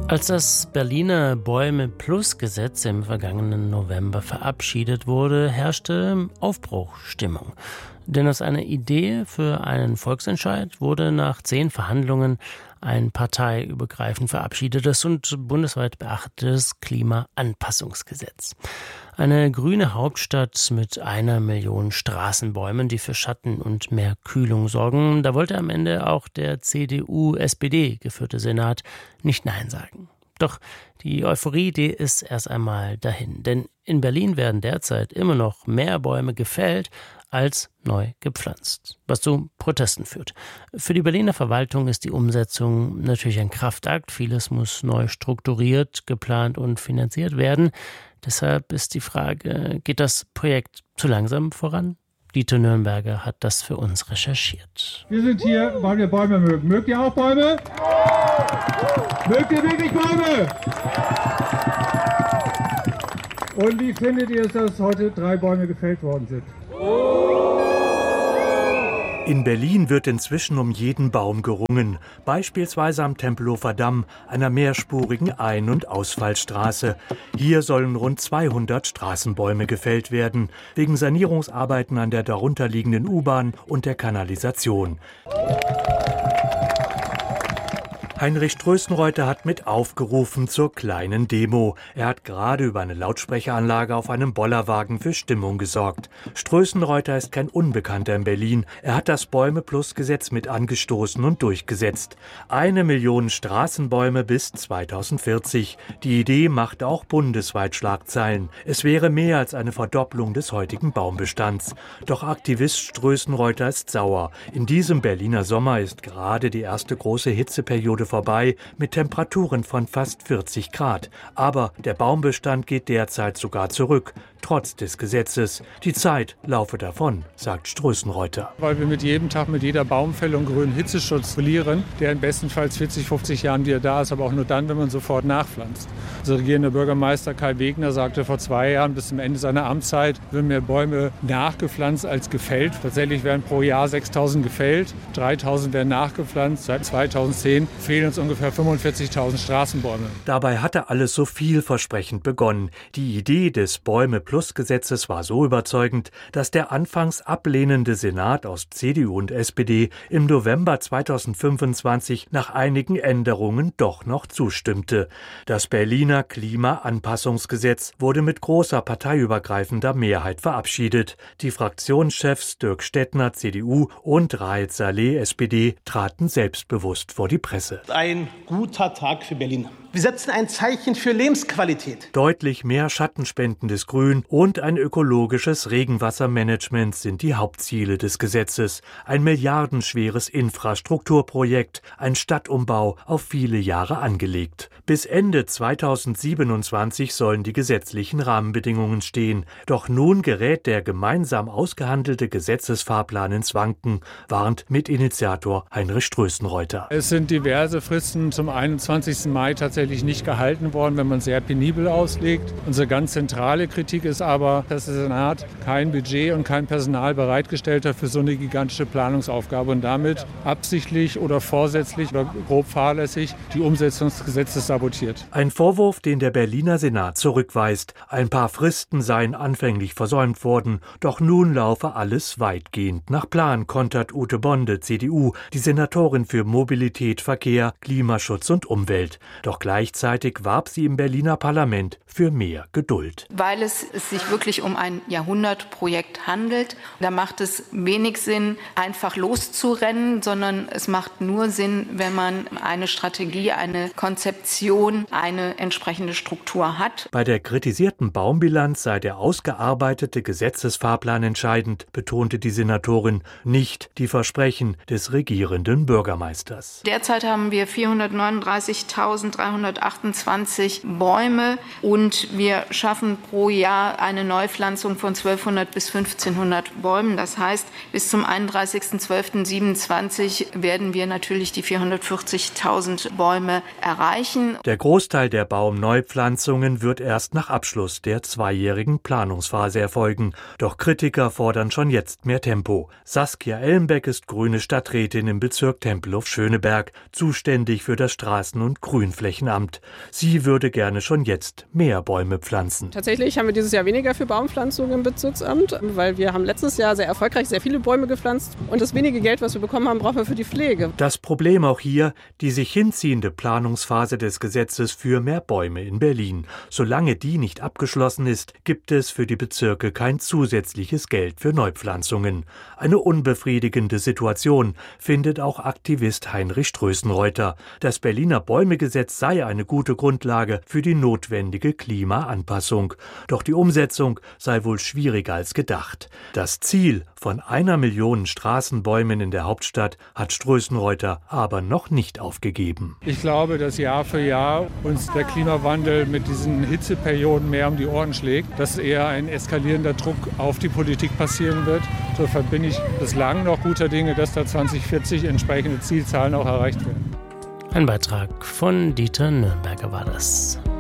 Als das Berliner Bäume-Plus-Gesetz im vergangenen November verabschiedet wurde, herrschte Aufbruchsstimmung. Denn aus einer Idee für einen Volksentscheid wurde nach 10 Verhandlungen ein parteiübergreifend verabschiedetes und bundesweit beachtetes Klimaanpassungsgesetz. Eine grüne Hauptstadt mit 1 Million Straßenbäumen, die für Schatten und mehr Kühlung sorgen. Da wollte am Ende auch der CDU-SPD geführte Senat nicht Nein sagen. Doch die Euphorie, die ist erst einmal dahin. Denn in Berlin werden derzeit immer noch mehr Bäume gefällt als neu gepflanzt, was zu Protesten führt. Für die Berliner Verwaltung ist die Umsetzung natürlich ein Kraftakt. Vieles muss neu strukturiert, geplant und finanziert werden. Deshalb ist die Frage, geht das Projekt zu langsam voran? Dieter Nürnberger hat das für uns recherchiert. Wir sind hier, weil wir Bäume mögen. Mögt ihr auch Bäume? Mögt ihr wirklich Bäume? Und wie findet ihr es, dass heute 3 Bäume gefällt worden sind? In Berlin wird inzwischen um jeden Baum gerungen, beispielsweise am Tempelhofer Damm, einer mehrspurigen Ein- und Ausfallstraße. Hier sollen rund 200 Straßenbäume gefällt werden, wegen Sanierungsarbeiten an der darunterliegenden U-Bahn und der Kanalisation. Heinrich Strößenreuter hat mit aufgerufen zur kleinen Demo. Er hat gerade über eine Lautsprecheranlage auf einem Bollerwagen für Stimmung gesorgt. Strößenreuter ist kein Unbekannter in Berlin. Er hat das Bäume-Plus-Gesetz mit angestoßen und durchgesetzt. 1 Million Straßenbäume bis 2040. Die Idee macht auch bundesweit Schlagzeilen. Es wäre mehr als eine Verdopplung des heutigen Baumbestands. Doch Aktivist Strößenreuter ist sauer. In diesem Berliner Sommer ist gerade die erste große Hitzeperiode vorbei mit Temperaturen von fast 40 Grad. Aber der Baumbestand geht derzeit sogar zurück, trotz des Gesetzes. Die Zeit laufe davon, sagt Strößenreuter. Weil wir mit jedem Tag, mit jeder Baumfällung grünen Hitzeschutz verlieren, der in bestenfalls 40, 50 Jahren wieder da ist, aber auch nur dann, wenn man sofort nachpflanzt. Unser regierender Bürgermeister Kai Wegner sagte vor 2 Jahren, bis zum Ende seiner Amtszeit würden mehr Bäume nachgepflanzt als gefällt. Tatsächlich werden pro Jahr 6.000 gefällt, 3.000 werden nachgepflanzt. Seit 2010 fehlen uns ungefähr 45.000 Straßenbäume. Dabei hatte alles so vielversprechend begonnen. Die Idee des Bäume-Plus-Gesetzes war so überzeugend, dass der anfangs ablehnende Senat aus CDU und SPD im November 2025 nach einigen Änderungen doch noch zustimmte. Das Berliner Klimaanpassungsgesetz wurde mit großer parteiübergreifender Mehrheit verabschiedet. Die Fraktionschefs Dirk Stettner, CDU, und Raed Saleh, SPD, traten selbstbewusst vor die Presse. Ein guter Tag für Berlin. Wir setzen ein Zeichen für Lebensqualität. Deutlich mehr schattenspendendes Grün und ein ökologisches Regenwassermanagement sind die Hauptziele des Gesetzes. Ein milliardenschweres Infrastrukturprojekt, ein Stadtumbau auf viele Jahre angelegt. Bis Ende 2027 sollen die gesetzlichen Rahmenbedingungen stehen. Doch nun gerät der gemeinsam ausgehandelte Gesetzesfahrplan ins Wanken, warnt Mitinitiator Heinrich Strößenreuter. Es sind diverse Fristen zum 21. Mai tatsächlich nicht gehalten worden, wenn man sehr penibel auslegt. Unsere ganz zentrale Kritik ist aber, dass der Senat kein Budget und kein Personal bereitgestellt hat für so eine gigantische Planungsaufgabe und damit absichtlich oder vorsätzlich oder grob fahrlässig die Umsetzung des Gesetzes sabotiert. Ein Vorwurf, den der Berliner Senat zurückweist. Ein paar Fristen seien anfänglich versäumt worden, doch nun laufe alles weitgehend nach Plan, kontert Ute Bonde, CDU, die Senatorin für Mobilität, Verkehr, Klimaschutz und Umwelt. Doch gleichzeitig warb sie im Berliner Parlament für mehr Geduld. Weil es sich wirklich um ein Jahrhundertprojekt handelt. Da macht es wenig Sinn, einfach loszurennen, sondern es macht nur Sinn, wenn man eine Strategie, eine Konzeption, eine entsprechende Struktur hat. Bei der kritisierten Baumbilanz sei der ausgearbeitete Gesetzesfahrplan entscheidend, betonte die Senatorin, nicht die Versprechen des regierenden Bürgermeisters. Derzeit haben wir 439.328 Bäume und wir schaffen pro Jahr eine Neupflanzung von 1200 bis 1500 Bäumen. Das heißt, bis zum 31.12.27 werden wir natürlich die 440.000 Bäume erreichen. Der Großteil der Baumneupflanzungen wird erst nach Abschluss der 2-jährigen Planungsphase erfolgen. Doch Kritiker fordern schon jetzt mehr Tempo. Saskia Ellenbeck ist grüne Stadträtin im Bezirk Tempelhof-Schöneberg, zuständig für das Straßen- und Grünflächenangebot. Ehrenamt. Sie würde gerne schon jetzt mehr Bäume pflanzen. Tatsächlich haben wir dieses Jahr weniger für Baumpflanzung im Bezirksamt, weil wir haben letztes Jahr sehr erfolgreich sehr viele Bäume gepflanzt. Und das wenige Geld, was wir bekommen haben, brauchen wir für die Pflege. Das Problem auch hier, die sich hinziehende Planungsphase des Gesetzes für mehr Bäume in Berlin. Solange die nicht abgeschlossen ist, gibt es für die Bezirke kein zusätzliches Geld für Neupflanzungen. Eine unbefriedigende Situation, findet auch Aktivist Heinrich Strößenreuter. Das Berliner Bäumegesetz sei eine gute Grundlage für die notwendige Klimaanpassung. Doch die Umsetzung sei wohl schwieriger als gedacht. Das Ziel von 1 Million Straßenbäumen in der Hauptstadt hat Strößenreuter aber noch nicht aufgegeben. Ich glaube, dass Jahr für Jahr uns der Klimawandel mit diesen Hitzeperioden mehr um die Ohren schlägt, dass eher ein eskalierender Druck auf die Politik passieren wird. Insofern bin ich bislang noch guter Dinge, dass da 2040 entsprechende Zielzahlen auch erreicht werden. Ein Beitrag von Dieter Nürnberger war das.